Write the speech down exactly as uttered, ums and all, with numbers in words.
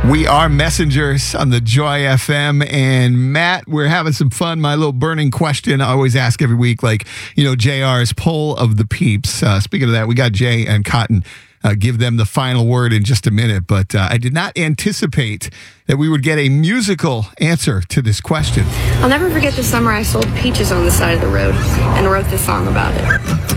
We are Messengers on the Joy F M. And Matt, we're having some fun. My little burning question I always ask every week, like, you know, J R's poll of the peeps. Uh, speaking of that, we got Jay and Cotton. Uh, give them the final word in just a minute. But uh, I did not anticipate that we would get a musical answer to this question. I'll never forget the summer I sold peaches on the side of the road and wrote this song about it.